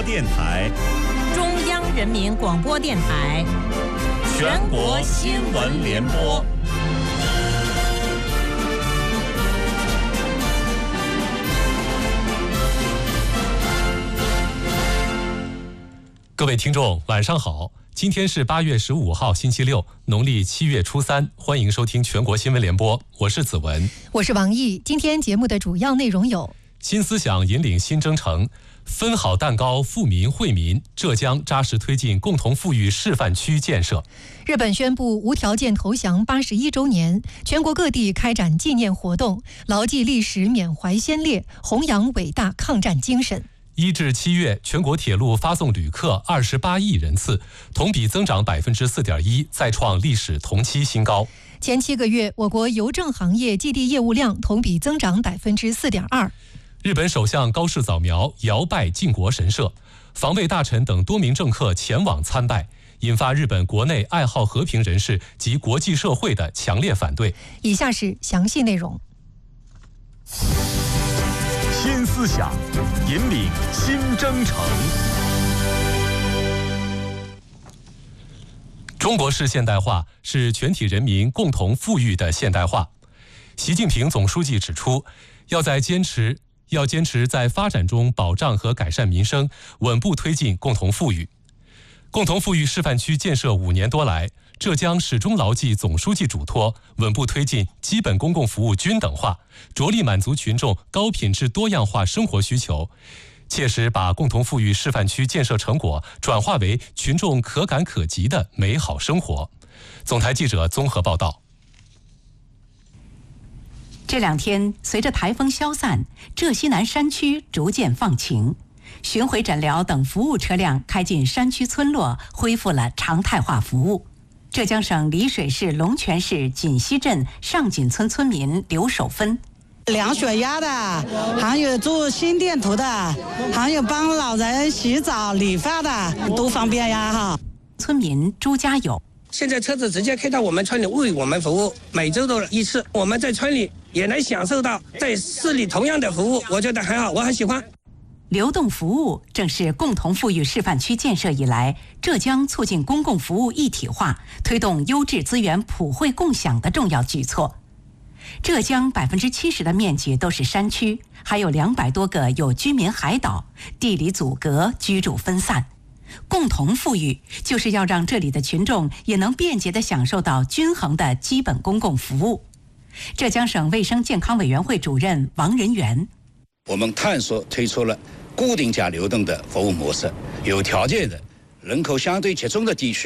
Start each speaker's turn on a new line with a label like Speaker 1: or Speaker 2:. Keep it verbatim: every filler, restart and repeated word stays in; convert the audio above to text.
Speaker 1: 电台、
Speaker 2: 中央人民广播电台、
Speaker 1: 全国新闻联播。
Speaker 3: 各位听众，晚上好！今天是八月十五号，星期六，农历七月初三，欢迎收听全国新闻联播，我是子文，
Speaker 4: 我是王毅。今天节目的主要内容有：
Speaker 3: 新思想引领新征程，分好蛋糕富民惠民，浙江扎实推进共同富裕示范区建设；
Speaker 4: 日本宣布无条件投降八十一周年，全国各地开展纪念活动，牢记历史，缅怀先烈，弘扬伟大抗战精神。
Speaker 3: 一至七月，全国铁路发送旅客二十八亿人次，同比增长百分之四点一，再创历史同期新高。
Speaker 4: 前七个月，我国邮政行业寄递业务量同比增长百分之四点二。
Speaker 3: 日本首相高市早苗遥拜靖国神社，防卫大臣等多名政客前往参拜，引发日本国内爱好和平人士及国际社会的强烈反对。
Speaker 4: 以下是详细内容。
Speaker 1: 新思想引领新征程。
Speaker 3: 中国式现代化是全体人民共同富裕的现代化。习近平总书记指出，要在坚持要坚持在发展中保障和改善民生，稳步推进共同富裕。共同富裕示范区建设五年多来，浙江始终牢记总书记嘱托，稳步推进基本公共服务均等化，着力满足群众高品质多样化生活需求，切实把共同富裕示范区建设成果转化为群众可感可及的美好生活。总台记者综合报道。
Speaker 5: 这两天，随着台风消散，浙西南山区逐渐放晴，巡回诊疗等服务车辆开进山区村落，恢复了常态化服务。浙江省丽水市龙泉市锦溪镇上锦村村民刘守芬，
Speaker 6: 量血压的，还有做心电图的，还有帮老人洗澡理发的，都方便呀哈。
Speaker 5: 村民朱家友，
Speaker 7: 现在车子直接开到我们村里为我们服务，每周都一次，我们在村里也能享受到在市里同样的服务，我觉得很好，我很喜欢。
Speaker 5: 流动服务正是共同富裕示范区建设以来，浙江促进公共服务一体化、推动优质资源普惠共享的重要举措。浙江百分之七十的面积都是山区，还有两百多个有居民海岛，地理阻隔，居住分散。共同富裕就是要让这里的群众也能便捷地享受到均衡的基本公共服务。浙江省卫生健康委员会主任王仁元，
Speaker 8: 我们探索推出了固定加流动的服务模式，有条件的人口相对集中的地区